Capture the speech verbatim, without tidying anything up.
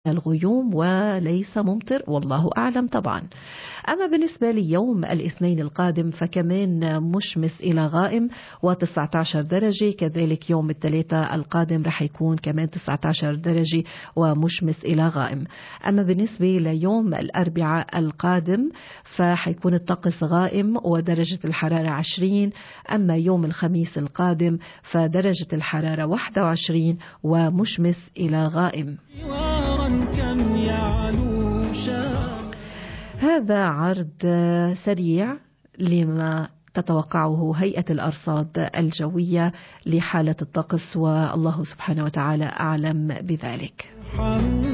الغيوم وليس ممطر، والله أعلم طبعا. أما بالنسبة ليوم الاثنين القادم فكمان مشمس إلى غائم وتسعة عشر درجة، كذلك يوم الثلاثاء القادم رح يكون كمان تسعة عشر درجة ومشمس إلى غائم. أما بالنسبة ليوم الأربعاء القادم فحيكون الطقس غائم ودرجة الحرارة عشرين. أما يوم الخميس القادم فدرجة الحرارة واحد وعشرين ومشمس إلى غائم. هذا عرض سريع لما تتوقعه هيئة الأرصاد الجوية لحالة الطقس، والله سبحانه وتعالى أعلم بذلك.